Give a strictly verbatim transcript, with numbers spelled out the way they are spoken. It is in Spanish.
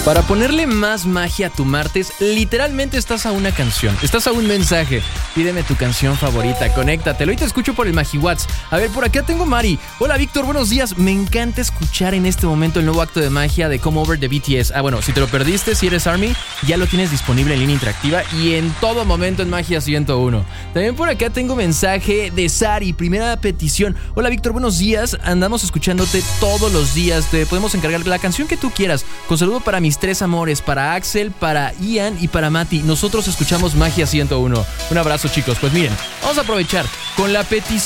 Para ponerle más magia a tu martes, literalmente estás a una canción, estás a un mensaje. Pídeme tu canción favorita, conéctatelo y te escucho por el MagiWhat's. A ver, por acá tengo Mari. Hola Víctor, buenos días. Me encanta escuchar en este momento el nuevo acto de magia de Come Over de B T S. Ah, bueno, si te lo perdiste, si eres ARMY, ya lo tienes disponible en línea interactiva y en todo momento en Magia ciento uno. También por acá tengo mensaje de Sari, primera petición. Hola Víctor, buenos días. Andamos escuchándote todos los días. Te podemos encargar la canción que tú quieras. Con saludo para mis tres amores, para Axel, para Ian y para Mati. Nosotros escuchamos Magia ciento uno. Un abrazo, chicos. Pues miren, vamos a aprovechar con la petición